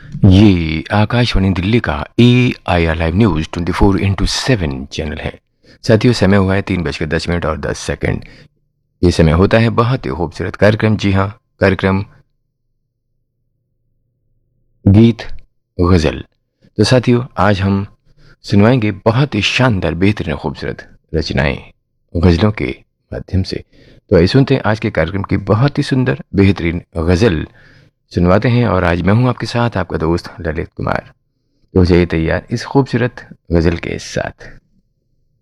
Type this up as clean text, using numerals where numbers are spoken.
ये आकाशवाणी दिल्ली का AIR live news 24/7 channel है। साथियों, समय हुआ है 3:10 और 10 सेकंड। ये समय होता है बहुत ही खूबसूरत कार्यक्रम, जी हाँ, कार्यक्रम गीत गज़ल। तो साथियों, आज हम सुनवाएंगे बहुत ही शानदार, बेहतरीन, खूबसूरत रचनाएं गज़लों के माध्यम से। तो आइए सुनते हैं आज के कार्यक्रम की बहुत ही सुंदर, बेहतरीन गज़ल सुनवाते हैं। और आज मैं हूं आपके साथ, आपका दोस्त ललित कुमार। तो हो जाइए तैयार इस खूबसूरत गज़ल के साथ।